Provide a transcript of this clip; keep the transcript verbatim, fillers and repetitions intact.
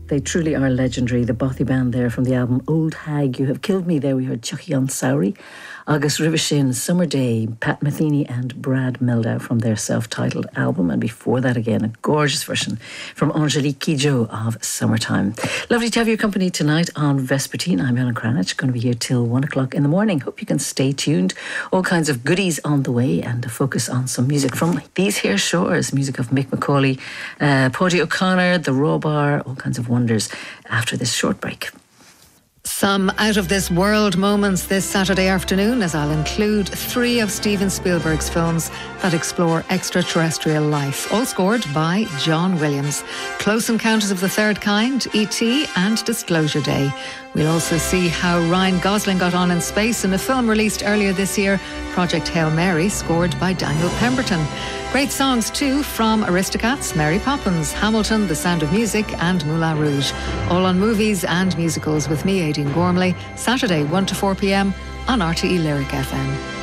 They truly are legendary. The Bothy Band there from the album Old Hag, You Have Killed Me. There we heard Chuckie Sowry, August Rivishin, Summer Day, Pat Metheny and Brad Meldau from their self-titled album. And before that again, a gorgeous version from Angelique Kidjo of Summertime. Lovely to have your company tonight on Vespertine. I'm Ellen Cranach, going to be here till one o'clock in the morning. Hope you can stay tuned. All kinds of goodies on the way and a focus on some music from these here shores. Music of Mick McCauley, uh, Páidí O'Connor, The Raw Bar, all kinds of wonders after this short break. Some out-of-this-world moments this Saturday afternoon, as I'll include three of Steven Spielberg's films that explore extraterrestrial life, all scored by John Williams. Close Encounters of the Third Kind, E T and Disclosure Day. We'll also see how Ryan Gosling got on in space in a film released earlier this year, Project Hail Mary, scored by Daniel Pemberton. Great songs too from Aristocats, Mary Poppins, Hamilton, The Sound of Music and Moulin Rouge. All on movies and musicals with me, Aideen Gormley, Saturday one to four p.m. on R T E Lyric F M.